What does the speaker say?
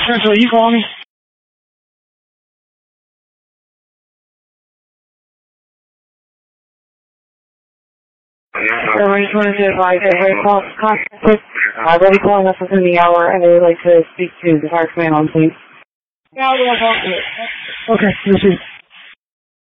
Central, you call me? So I just wanted to advise everybody contacted. They'll be calling us within the hour, and they would like to speak to the fire command on, please. Yeah, we'll talk to it. Okay, this is...